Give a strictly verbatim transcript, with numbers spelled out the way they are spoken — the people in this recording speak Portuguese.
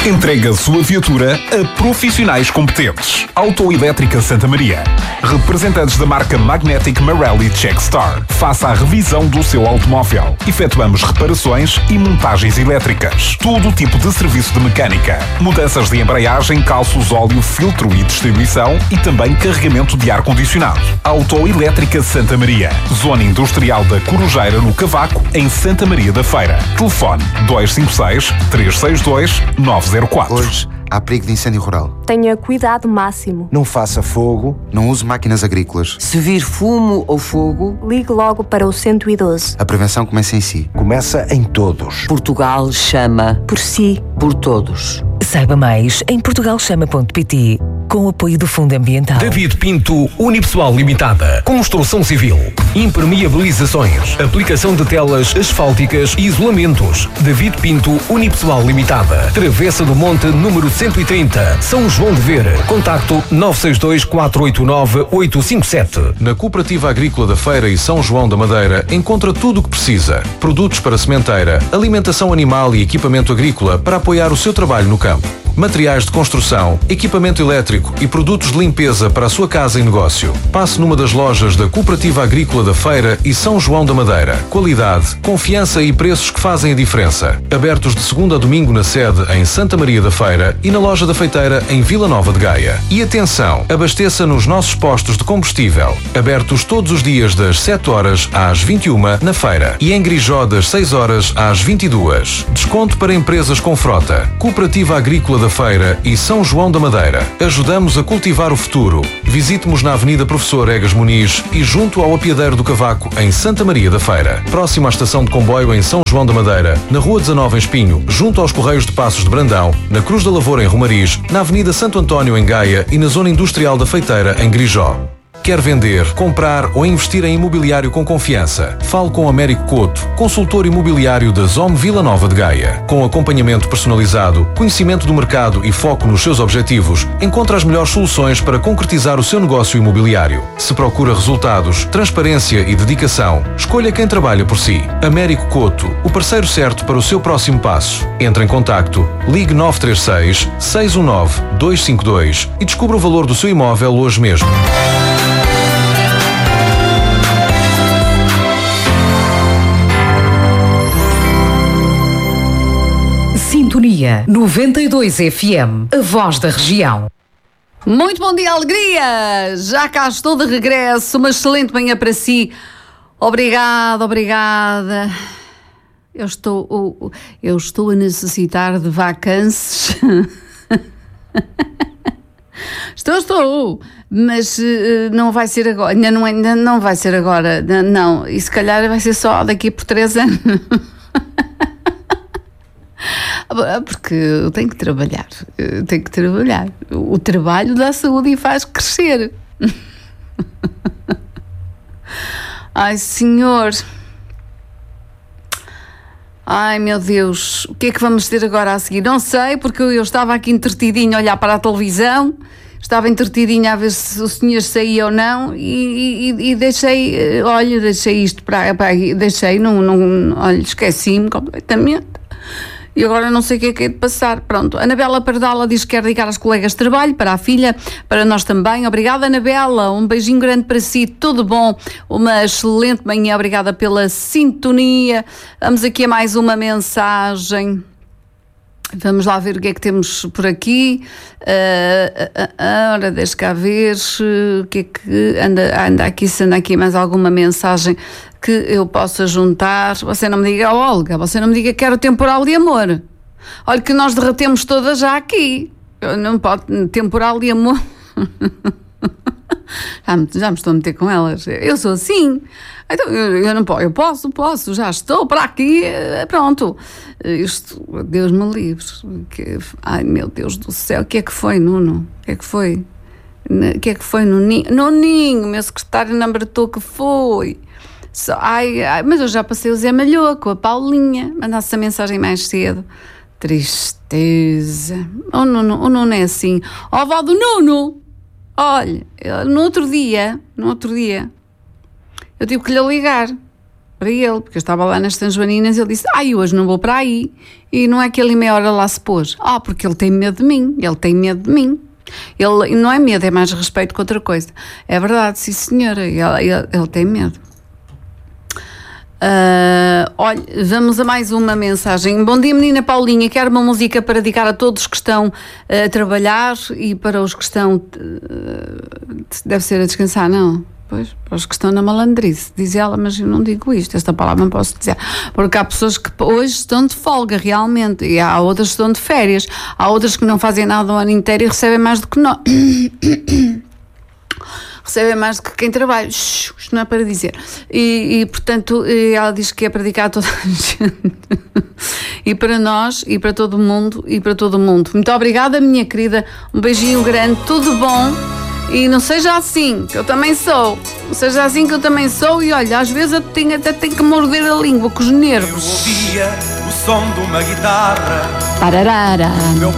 Entregue a sua viatura a profissionais competentes. Autoelétrica Santa Maria. Representantes da marca Magnetic Marelli Checkstar. Faça a revisão do seu automóvel. Efetuamos reparações e montagens elétricas. Todo tipo de serviço de mecânica. Mudanças de embreagem, calços, óleo, filtro e distribuição e também carregamento de ar-condicionado. Autoelétrica Santa Maria. Zona Industrial da Corujeira, no Cavaco, em Santa Maria da Feira. Telefone dois cinco seis, três seis dois, nove zero quatro. Hoje há perigo de incêndio rural. Tenha cuidado máximo. Não faça fogo. Não use máquinas agrícolas. Se vir fumo ou fogo, ligue logo para o cento e doze. A prevenção começa em si. Começa em todos. Portugal chama por si. Por todos. Saiba mais em portugal chama ponto pt, com o apoio do Fundo Ambiental. David Pinto Unipessoal Limitada. Construção civil. Impermeabilizações. Aplicação de telas asfálticas e isolamentos. David Pinto Unipessoal Limitada. Travessa do Monte, número cento e trinta. São João de Ver. Contacto nove seis dois, quatro oito nove, oito cinco sete. Na Cooperativa Agrícola da Feira e São João da Madeira encontra tudo o que precisa. Produtos para sementeira, alimentação animal e equipamento agrícola para apoiar o seu trabalho no campo. Materiais de construção, equipamento elétrico e produtos de limpeza para a sua casa e negócio. Passe numa das lojas da Cooperativa Agrícola da Feira e São João da Madeira. Qualidade, confiança e preços que fazem a diferença. Abertos de segunda a domingo na sede em Santa Maria da Feira e na loja da Feiteira em Vila Nova de Gaia. E atenção, abasteça nos nossos postos de combustível. Abertos todos os dias das sete horas às vinte e uma na feira e em Grijó das seis horas às vinte e duas. Desconto para empresas com frota. Cooperativa Agrícola da Feira e São João da Madeira. Ajudamos a cultivar o futuro. Visite-nos na Avenida Professor Egas Muniz e junto ao Apiadeiro do Cavaco, em Santa Maria da Feira. Próximo à estação de comboio em São João da Madeira, na Rua dezanove em Espinho, junto aos Correios de Passos de Brandão, na Cruz da Lavoura em Romariz, na Avenida Santo António em Gaia e na Zona Industrial da Feiteira em Grijó. Quer vender, comprar ou investir em imobiliário com confiança? Fale com Américo Couto, consultor imobiliário da Zom Vila Nova de Gaia. Com acompanhamento personalizado, conhecimento do mercado e foco nos seus objetivos, encontra as melhores soluções para concretizar o seu negócio imobiliário. Se procura resultados, transparência e dedicação, escolha quem trabalha por si. Américo Couto, o parceiro certo para o seu próximo passo. Entre em contacto, ligue nove três seis, seis um nove, dois cinco dois e descubra o valor do seu imóvel hoje mesmo. Sintonia noventa e dois F M, a voz da região. Muito bom dia, alegria! Já cá estou de regresso, uma excelente manhã para si. Obrigada, obrigada. Eu estou, eu estou a necessitar de vacances. Estou, estou, mas uh, não vai ser agora, ainda não, ainda não vai ser agora, não, e se calhar vai ser só daqui por três anos. Porque eu tenho que trabalhar, eu tenho que trabalhar. O trabalho dá saúde e faz crescer. Ai, senhor. Ai, meu Deus. O que é que vamos ter agora a seguir? Não sei, porque eu estava aqui entretidinha a olhar para a televisão, estava entretidinha a ver se o senhor saía ou não e, e, e deixei, olha, deixei isto para, para deixei, não, não, olha, esqueci-me completamente. E agora não sei o que é que é de passar. Pronto, Anabela Pardala diz que quer dedicar às colegas de trabalho, para a filha, para nós também. Obrigada, Anabela, um beijinho grande para si, tudo bom, uma excelente manhã, obrigada pela sintonia. Vamos aqui a mais uma mensagem. Vamos lá ver o que é que temos por aqui. Uh, uh, uh, ora, deixa cá ver o que é que anda, anda aqui, se anda aqui mais alguma mensagem que eu possa juntar. Você não me diga, oh, Olga, você não me diga que era o temporal de amor. Olha que nós derretemos todas já aqui. Eu não pode, temporal de amor. já, me, já me estou a meter com elas. Eu sou assim. Então, eu, eu não posso, eu posso, posso, já estou para aqui, pronto. Isto, Deus me livre. Que, ai, meu Deus do céu, o que é que foi, Nuno? O que é que foi? O que é que foi, Nuninho? Nuninho, meu secretário não abertou que foi. Só, ai, ai, mas eu já passei o Zé Malhoco, a Paulinha, mandasse a mensagem mais cedo. Tristeza. O Nuno, o Nuno é assim. Ó, vó do Nuno! Olha, no outro dia, no outro dia, eu tive que lhe ligar. para ele, porque eu estava lá nas São Joaninas e ele disse, ai, hoje não vou para aí. E não é que ele em meia hora lá se pôs. Ah, porque ele tem medo de mim, ele tem medo de mim. Ele, não é medo, é mais respeito que outra coisa. É verdade, sim senhora, ele, ele, ele tem medo. Uh, olha, vamos a mais uma mensagem. Bom dia, menina Paulinha, quero uma música para dedicar a todos que estão uh, a trabalhar e para os que estão uh, deve ser a descansar, não? Pois, para os que estão na malandrice, diz ela, mas eu não digo isto, esta palavra não posso dizer, porque há pessoas que hoje estão de folga realmente, e há outras que estão de férias, há outras que não fazem nada o ano inteiro e recebem mais do que nós. Recebem mais do que quem trabalha. Isto não é para dizer. E, e, portanto, ela diz que é para dedicar a toda a gente. E para nós, e para todo mundo, e para todo mundo. Muito obrigada, minha querida. Um beijinho grande, tudo bom. E não seja assim, que eu também sou. Não seja assim que eu também sou. E olha, às vezes eu tenho, até tenho que morder a língua com os nervos. Eu ouvia o som de uma guitarra. Pararara. Meu